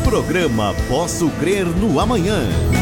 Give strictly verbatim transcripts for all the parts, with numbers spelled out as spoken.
Programa Posso Crer no Amanhã.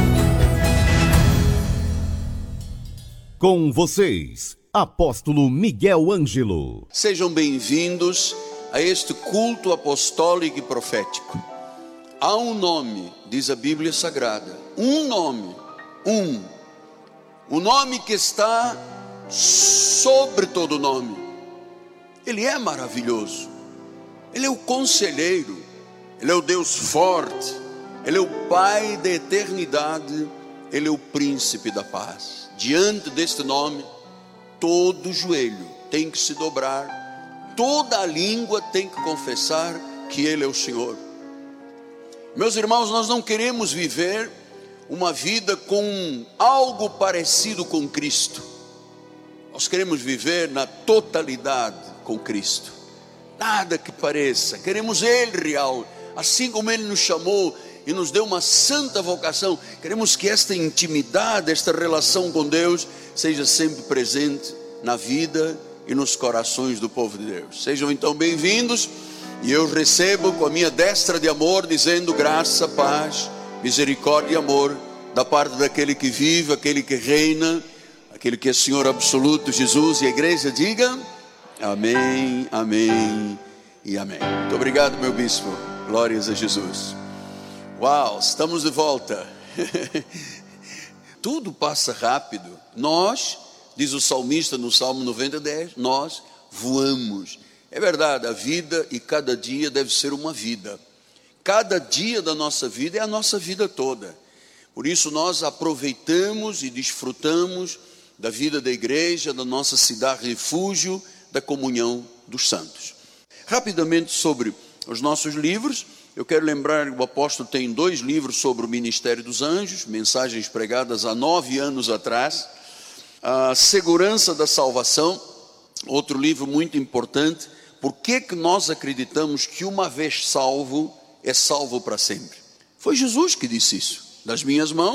Com vocês, Apóstolo Miguel Ângelo. Sejam bem-vindos a este culto apostólico e profético. Há um nome, diz a Bíblia Sagrada, um nome, um, o nome que está sobre todo nome. Ele é maravilhoso, Ele é o conselheiro, Ele é o Deus forte, Ele é o Pai da eternidade, Ele é o príncipe da paz. Diante deste nome, todo joelho tem que se dobrar, toda a língua tem que confessar que Ele é o Senhor. Meus irmãos, nós não queremos viver uma vida com algo parecido com Cristo. Nós queremos viver na totalidade com Cristo. Nada que pareça, queremos Ele real. Assim como Ele nos chamou e nos deu uma santa vocação, queremos que esta intimidade, esta relação com Deus seja sempre presente na vida e nos corações do povo de Deus. Sejam então bem-vindos. E eu recebo com a minha destra de amor, dizendo graça, paz, misericórdia e amor, da parte daquele que vive, aquele que reina, aquele que é Senhor absoluto, Jesus. E a igreja diga, amém, amém e amém. Muito obrigado, meu bispo, glórias a Jesus. Uau, estamos de volta. Tudo passa rápido. Nós, diz o salmista no Salmo noventa, dez, nós voamos. É verdade, a vida e cada dia deve ser uma vida. Cada dia da nossa vida é a nossa vida toda. Por isso nós aproveitamos e desfrutamos da vida da igreja, da nossa cidade refúgio, da comunhão dos santos. Rapidamente sobre os nossos livros, eu quero lembrar que o apóstolo tem dois livros sobre o ministério dos anjos, mensagens pregadas há nove anos atrás. A segurança da salvação, outro livro muito importante. Por que que nós acreditamos que uma vez salvo, é salvo para sempre? Foi Jesus que disse isso. Das minhas mãos